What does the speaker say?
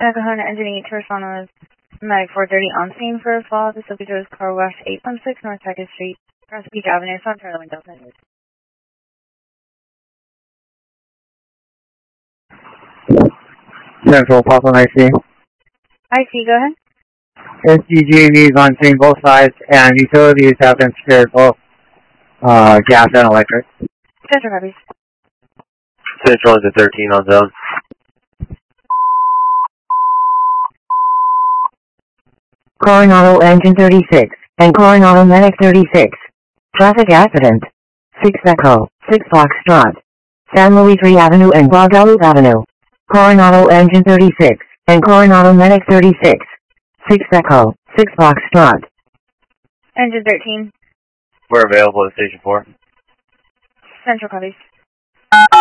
Nakahona Engine 8 to respond on Medic 430 on scene for a fall. The subject was car wash 816 North 2nd Street, Cross Beach Avenue, Sun Turtle Windows. Central Papa IC. IC, go ahead. SDG&E is on scene both sides, and utilities have been secured both gas and electric. Central copies. Central is at 13 on zone. Coronado Engine 36 and Coronado Medic 36. Traffic accident. 6 Echo, 6 Foxtrot. San Luis Rey Avenue and Guadalupe Avenue. Coronado Engine 36 and Coronado Medic 36. 6 Echo, 6 Foxtrot. Engine 13. We're available at Station 4. Central copies.